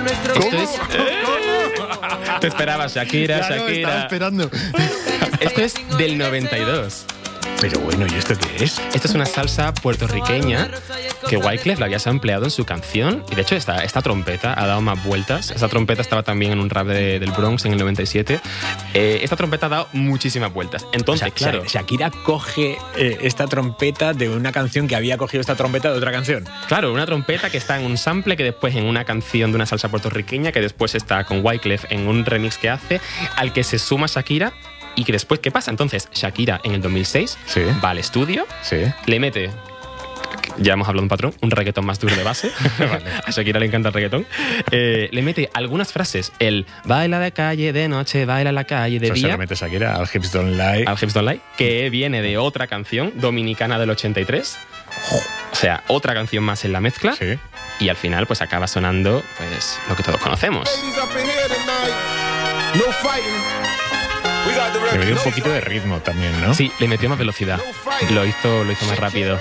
Esto es... Te esperabas, Shakira, Ya lo Shakira. estaba esperando. Esto es del 92. Pero bueno, ¿y esto qué es? Esta es una salsa puertorriqueña que Wyclef la había sampleado en su canción. Y de hecho esta trompeta ha dado más vueltas. Esa trompeta estaba también en un rap del Bronx en el 97. Esta trompeta ha dado muchísimas vueltas. Entonces, claro... Shakira coge esta trompeta de una canción que había cogido esta trompeta de otra canción. Claro, una trompeta que está en un sample, que después en una canción de una salsa puertorriqueña, que después está con Wyclef en un remix que hace, al que se suma Shakira. Y que después, ¿qué pasa? Entonces, Shakira en el 2006 Sí. va al estudio, Sí. le mete, ya hemos hablado de un patrón, un reggaetón más duro de base. Vale. A Shakira le encanta el reggaetón. Le mete algunas frases, el baila de calle de noche, baila en la calle de Eso se día, lo mete Shakira al Hips Don't Lie. al Hips Don't Lie, que viene de otra canción dominicana del 83. O sea, otra canción más en la mezcla. Sí. Y al final pues acaba sonando pues lo que todos conocemos. Le metió un poquito de ritmo también, ¿no? Sí, le metió más velocidad. Lo hizo más rápido.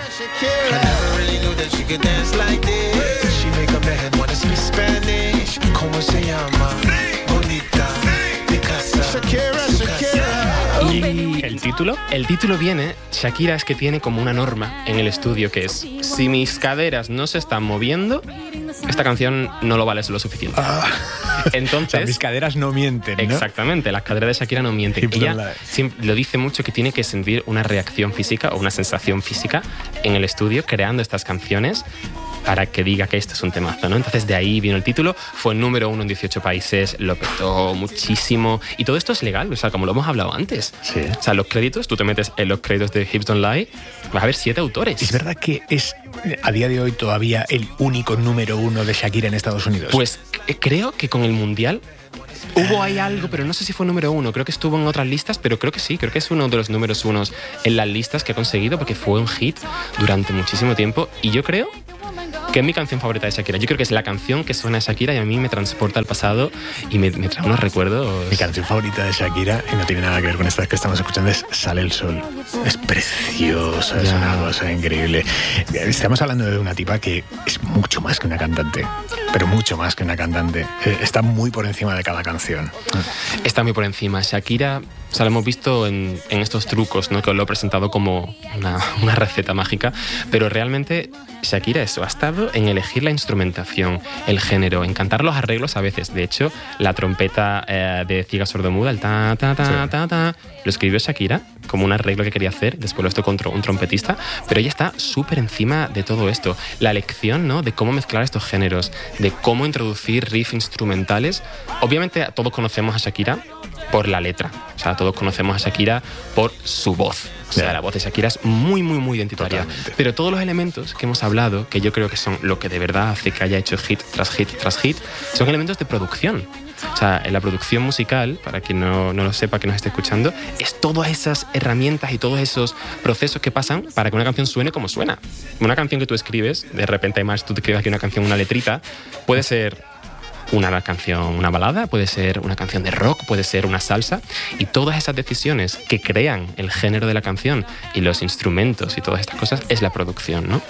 ¿Y el título? El título viene, Shakira es que tiene como una norma en el estudio que es, si mis caderas no se están moviendo, esta canción no lo vale lo suficiente. Entonces, O sea, mis caderas no mienten, ¿no? exactamente, las caderas de Shakira no mienten. Hips don't Ella lie. siempre lo dice mucho que tiene que sentir una reacción física o una sensación física en el estudio creando estas canciones para que diga que este es un temazo, ¿no? Entonces de ahí vino el título, fue número 1 en 18 países, lo petó muchísimo y todo esto es legal, o sea, como lo hemos hablado antes. Sí. O sea, los créditos, tú te metes en los créditos de Hips Don't Lie, vas a ver 7 autores. ¿Es verdad que es a día de hoy todavía el único número 1 de Shakira en Estados Unidos? Pues creo que con el Mundial hubo ahí algo, pero no sé si fue número 1. Creo que estuvo en otras listas, pero creo que sí. Creo que es uno de los números 1 en las listas que ha conseguido porque fue un hit durante muchísimo tiempo. Y yo creo que es mi canción favorita de Shakira. Yo creo que es la canción que suena a Shakira y a mí me transporta al pasado y me trae unos recuerdos. Mi canción favorita de Shakira, y no tiene nada que ver con esta que estamos escuchando, es Sale el Sol. Es preciosa, es Ya. una cosa increíble. Estamos hablando de una tipa que es mucho más que una cantante, pero mucho más que una cantante. Está muy por encima de cada canción. Está muy por encima. Shakira, o sea, lo hemos visto en estos trucos, ¿no? Que os lo he presentado como una receta mágica, pero realmente Shakira eso, ha estado en elegir la instrumentación, el género, en cantar los arreglos a veces. De hecho, la trompeta de Ciega Sordomuda, el ta, ta, ta, Sí. ta, ta, lo escribió Shakira como un arreglo que quería hacer, después lo tocó un trompetista, pero ella está súper encima de todo esto. La elección, ¿no? De cómo mezclar estos géneros, de cómo introducir riffs instrumentales. Obviamente todos conocemos a Shakira por la letra, o sea, todos conocemos a Shakira por su voz. O sea, Ya. la voz de Shakira es muy, muy, muy identitaria. Totalmente. Pero todos los elementos que hemos hablado, que yo creo que son lo que de verdad hace que haya hecho hit tras hit tras hit, son elementos de producción. O sea, en la producción musical, para quien no lo sepa, que nos esté escuchando, es todas esas herramientas y todos esos procesos que pasan para que una canción suene como suena. Una canción que tú escribes, de repente además tú te escribes aquí una canción, una letrita, puede ser una canción, una balada, puede ser una canción de rock, puede ser una salsa, y todas esas decisiones que crean el género de la canción y los instrumentos y todas estas cosas es la producción, ¿no?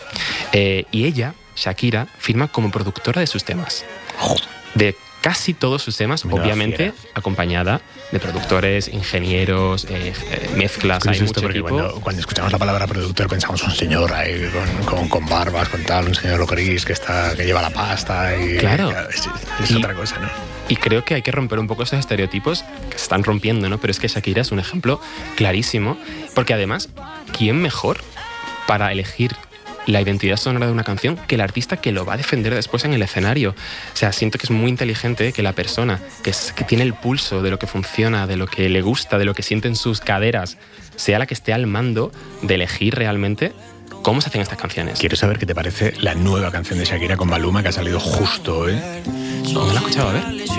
Y ella, Shakira, firma como productora de sus temas. De casi todos sus temas, Menuda obviamente fiera. acompañada de productores, ingenieros, mezclas, hay Curioso esto, mucho porque equipo. cuando escuchamos la palabra productor pensamos un señor ahí con barbas, con tal, un señor gris que lleva la pasta y Claro. Es Y- otra cosa, ¿no? Y creo que hay que romper un poco esos estereotipos que se están rompiendo, ¿no? Pero es que Shakira es un ejemplo clarísimo, porque además, ¿quién mejor para elegir la identidad sonora de una canción que el artista que lo va a defender después en el escenario? O sea, siento que es muy inteligente que la persona que tiene el pulso de lo que funciona, de lo que le gusta, de lo que siente en sus caderas, sea la que esté al mando de elegir realmente cómo se hacen estas canciones. Quiero saber qué te parece la nueva canción de Shakira con Maluma que ha salido justo hoy. ¿No la he escuchado? A ver.